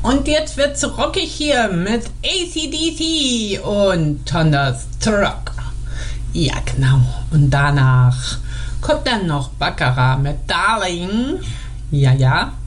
Und jetzt wird's rockig hier mit AC/DC und Thunderstruck. Ja, genau. Und danach kommt dann noch Baccarat mit Darling. Ja, ja.